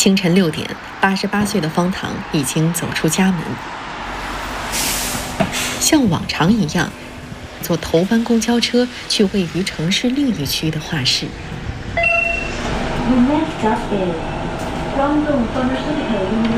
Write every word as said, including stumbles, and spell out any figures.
清晨六点，八十八岁的方糖已经走出家门，像往常一样，坐头班公交车去位于城市另一区的画室。 The next stop is 光洞 Pharmaceutical